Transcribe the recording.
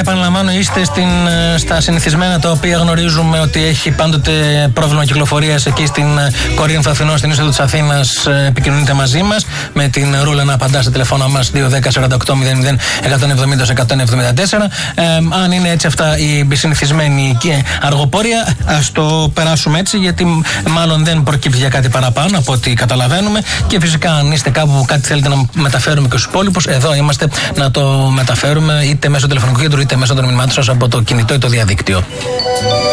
επαναλαμβάνω, είστε στα συνηθισμένα τα οποία γνωρίζουμε ότι έχει πάντοτε πρόβλημα κυκλοφορίας εκεί στην Κορίνθου Αθηνών, στην είσοδο της Αθήνας. Επικοινωνείτε μαζί μας με την Ρούλα να απαντά στα τηλεφώνα μας 210-48-00-170-174. Αν είναι έτσι αυτά η συνηθισμένη αργοπόρια, ας το περάσουμε έτσι, γιατί μάλλον δεν προκύπτει για κάτι παραπάνω από ό,τι καταλαβαίνουμε. Και φυσικά, αν είστε κάπου που κάτι θέλετε να μεταφέρουμε και στους υπόλοιπους, εδώ είμαστε να το μεταφέρουμε είτε μέσω τηλεφωνικού κέντρου είτε μέσω των μηνυμάτων σας από το κινητό ή το διαδίκτυο.